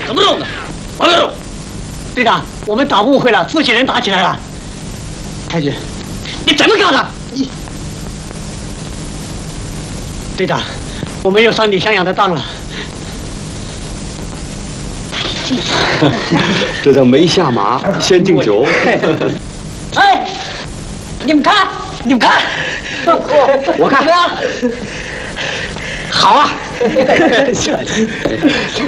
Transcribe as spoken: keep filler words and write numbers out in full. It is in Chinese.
怎么弄的？王六， 队长，我们打误会了，自己人打起来了。太君，你怎么搞的？你，队长，我们又上李襄阳的当了。 这叫没下马先敬酒。 哎，你们看，你们看，我看，好啊！